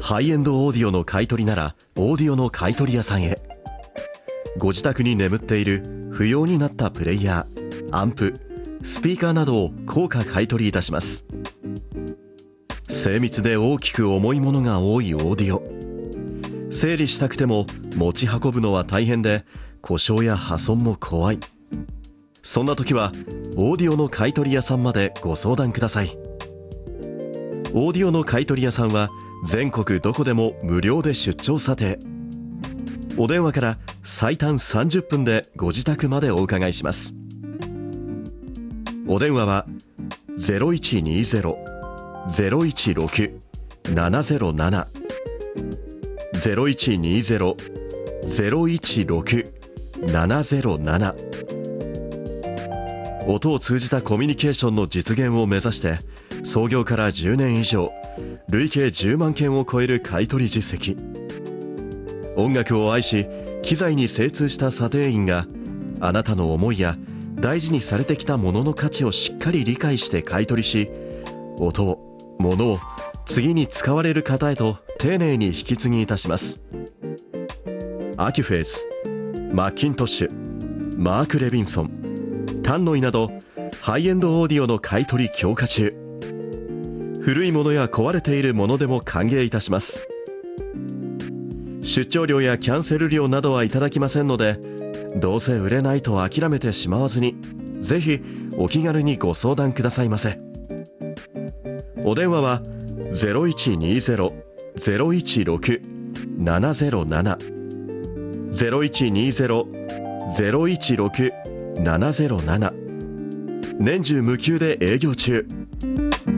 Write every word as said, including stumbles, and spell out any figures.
ハイエンドオーディオの買い取りならオーディオの買い取り屋さんへ。ご自宅に眠っている不要になったプレイヤー、アンプ、スピーカーなどを高価買い取りいたします。精密で大きく重いものが多いオーディオ、整理したくても持ち運ぶのは大変で故障や破損も怖い。そんな時はオーディオの買い取り屋さんまでご相談ください。オーディオの買い取り屋さんは全国どこでも無料で出張査定。お電話から最短さんじゅっぷんでご自宅までお伺いします。お電話は ゼロいちにゼロ ゼロいちろく ななゼロなな ゼロいちにゼロ ゼロいちろく ななゼロなな。音を通じたコミュニケーションの実現を目指して創業からじゅうねん以上、累計じゅうまんけんを超える買い取り実績。音楽を愛し機材に精通した査定員があなたの思いや大事にされてきたものの価値をしっかり理解して買い取りし、音を、物を次に使われる方へと丁寧に引き継ぎいたします。アキュフェイス、マッキントッシュ、マーク・レビンソン、タンノイなどハイエンドオーディオの買い取り強化中。古いものや壊れているものでも歓迎いたします。出張料やキャンセル料などはいただきませんので、どうせ売れないと諦めてしまわずに、ぜひお気軽にご相談くださいませ。お電話は ゼロいちにゼロ ゼロいちろく ななゼロなな ゼロいちにゼロ ゼロいちろく ななゼロなな。年中無休で営業中。